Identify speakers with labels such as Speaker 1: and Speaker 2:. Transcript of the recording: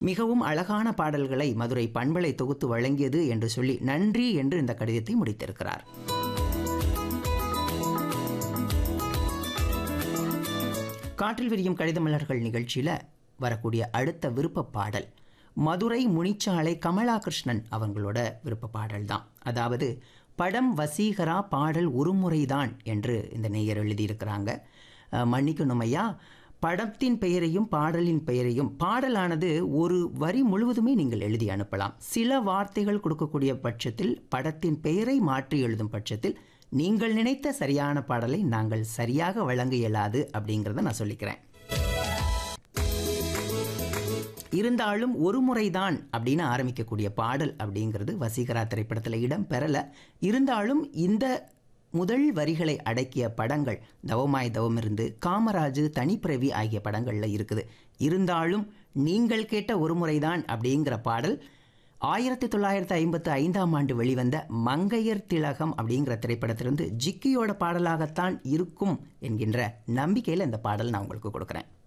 Speaker 1: மிகவும் அழகான பாடல்களை மதுரை பண்பலை தொகுத்து வழங்கியது என்று சொல்லி நன்றி என்று இந்த கடிதத்தை முடித்திருக்கிறார். காற்றில் விரியும் கடித மலர்கள் நிகழ்ச்சியில் வரக்கூடிய அடுத்த விருப்ப பாடல் மதுரை முனிச்சாலை கமலா கிருஷ்ணன் அவங்களோட விருப்ப பாடல் தான். அதாவது படம் வசீகரா பாடல் ஒரு முறைதான் என்று இந்த நேயர் எழுதியிருக்கிறாங்க. மன்னிக்கணும் ஐயா, படத்தின் பெயரையும் பாடலின் பெயரையும் பாடலானது ஒரு வரி முழுவதுமே நீங்கள் எழுதி அனுப்பலாம். சில வார்த்தைகள் கொடுக்கக்கூடிய பட்சத்தில் படத்தின் பெயரை மாற்றி எழுதும் பட்சத்தில் நீங்கள் நினைத்த சரியான பாடலை நாங்கள் சரியாக வழங்க இயலாது அப்படிங்கிறத நான் சொல்லிக்கிறேன். இருந்தாலும் ஒரு முறைதான் அப்படின்னு ஆரம்பிக்கக்கூடிய பாடல் அப்படிங்கிறது வசீகரா திரைப்படத்தில் இடம் பெறலை. இருந்தாலும் இந்த முதல் வரிகளை அடக்கிய படங்கள் தவமாய் தவமிருந்து, காமராஜு, தனிப்பிறவி ஆகிய படங்களில் இருக்குது. இருந்தாலும் நீங்கள் கேட்ட ஒரு முறைதான் அப்படிங்கிற பாடல் 1955ஆம் ஆண்டு வெளிவந்த மங்கையர் திலகம் அப்படிங்கிற திரைப்படத்திலிருந்து ஜிக்கியோட பாடலாகத்தான் இருக்கும் என்கின்ற நம்பிக்கையில் இந்த பாடல் நான் உங்களுக்கு கொடுக்குறேன்.